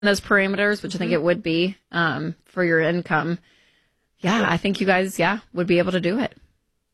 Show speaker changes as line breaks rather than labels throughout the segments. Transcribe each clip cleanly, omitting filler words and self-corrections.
those parameters, which I think it would be for your income, I think you guys, would be able to do it.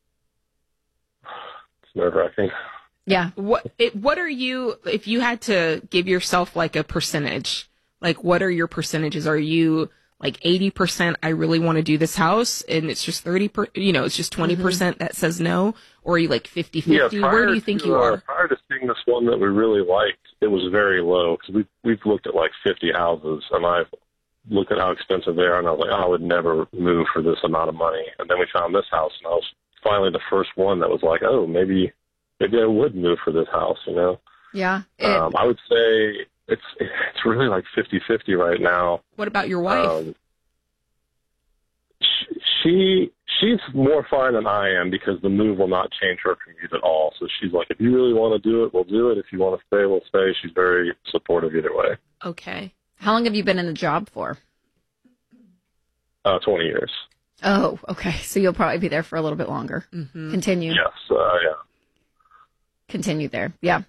It's nerve-wracking.
Yeah.
What are you, if you had to give yourself like a percentage, like what are your percentages? Are you like 80%, I really want to do this house, and it's just it's just 20% that says no? Or are you like 50-50? Where do you think you are?
Prior to seeing this one that we really liked, it was very low, because we've looked at like 50 houses, and I've looked at how expensive they are, and I was like, I would never move for this amount of money. And then we found this house, and I was finally the first one that was like, oh, maybe I would move for this house,
Yeah.
I would say it's really like 50-50 right now.
What about your wife?
She's more fine than I am, because the move will not change her commute at all. So she's like, if you really want to do it, we'll do it. If you want to stay, we'll stay. She's very supportive either way.
Okay.
How long have you been in the job for?
20 years.
Oh, okay. So you'll probably be there for a little bit longer. Mm-hmm. Continue.
Yes. Yeah.
Continue there. Yeah.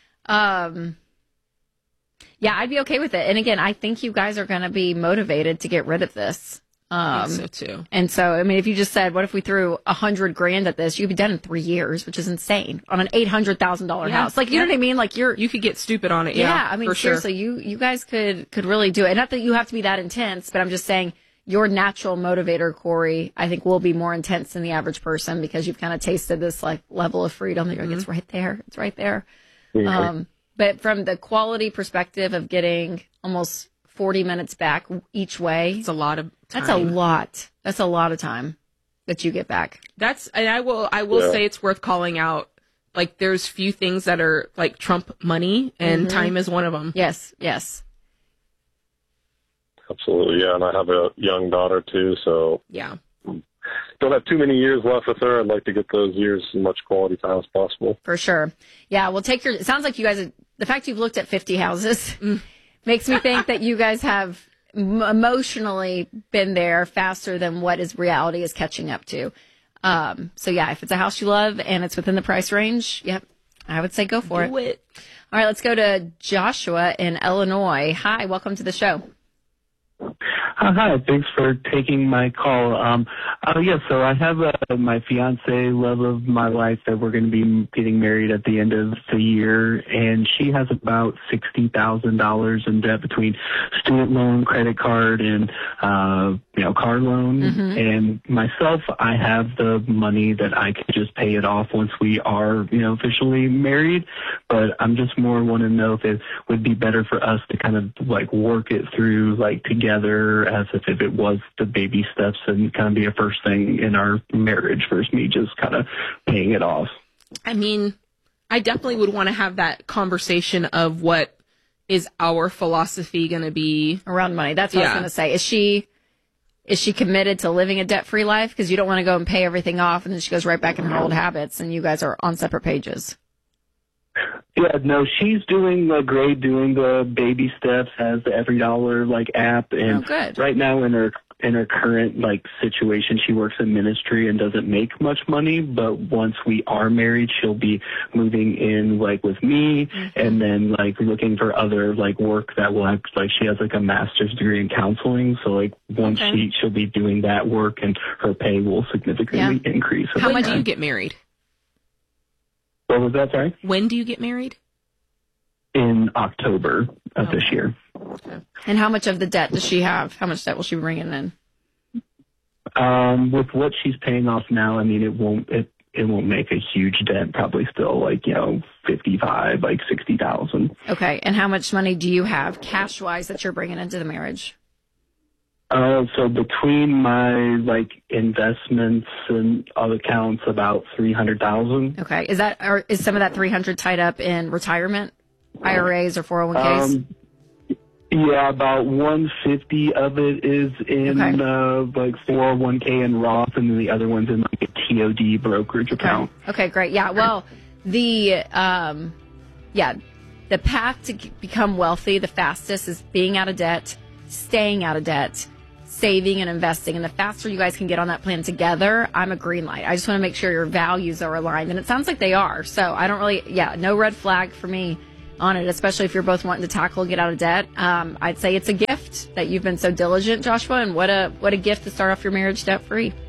I'd be okay with it. And again, I think you guys are going to be motivated to get rid of this.
I think so too.
And so, I mean, if you just said, what if we threw $100,000 at this? You'd be done in 3 years, which is insane on an $800,000 house. Like, you know what I mean? Like
you could get stupid on it.
Yeah. I mean, seriously, you guys could really do it. And not that you have to be that intense, but I'm just saying your natural motivator, Corey, I think will be more intense than the average person, because you've kind of tasted this like level of freedom. You're like, it's right there. It's right there. Mm-hmm. But from the quality perspective of getting almost 40 minutes back each way.
It's a lot of time.
That's a lot. That's a lot of time that you get back.
And I will say it's worth calling out. Like, there's few things that are like trump money, and time is one of them.
Yes.
Absolutely, yeah. And I have a young daughter too, so don't have too many years left with her. I'd like to get those years as much quality time as possible.
For sure. Yeah, well, it sounds like you guys, the fact you've looked at 50 houses makes me think that you guys have emotionally been there faster than what reality is catching up to. So yeah, if it's a house you love and it's within the price range, I would say go for it.
Do it.
All right, let's go to Joshua in Illinois. Hi, welcome to the show.
Hi, thanks for taking my call. So I have my fiance, love of my life, that we're going to be getting married at the end of the year, and she has about $60,000 in debt between student loan, credit card, and car loan. Mm-hmm. And myself, I have the money that I can just pay it off once we are, officially married. But I'm just more want to know if it would be better for us to kind of like work it through like together, as if it was the baby steps and kind of be a first thing in our marriage versus me just kind of paying it off.
I mean, I definitely would want to have that conversation of what is our philosophy going to be
around money. That's what I was going to say. Is she committed to living a debt-free life? Because you don't want to go and pay everything off, and then she goes right back in her old habits, and you guys are on separate pages.
Yeah, no, she's doing great, doing the baby steps, has the Every Dollar app, and right now in her current situation, she works in ministry and doesn't make much money. But once we are married, she'll be moving in with me, and then looking for other work that will have she has a master's degree in counseling. So once she'll be doing that work, and her pay will significantly increase.
How much do you get married?
What was that, sorry?
When do you get married?
In October of this year.
Okay. And how much of the debt does she have? How much debt will she be bringing in?
With what she's paying off now, I mean, it won't make a huge dent. Probably still 55, 60,000.
Okay. And how much money do you have cash wise that you're bringing into the marriage?
So between my investments and other accounts, about 300,000.
Okay. Is some of that 300 tied up in retirement, IRAs or 401ks?
Yeah, about 150 of it is in 401k and Roth, and then the other one's in a TOD brokerage account.
Okay, great. Yeah. Well, the path to become wealthy the fastest is being out of debt, staying out of debt, saving and investing. And the faster you guys can get on that plan together, I'm a green light. I just want to make sure your values are aligned. And it sounds like they are. So I don't really, no red flag for me. on it, especially if you're both wanting to tackle and get out of debt. I'd say it's a gift that you've been so diligent, Joshua, and what a gift to start off your marriage debt free.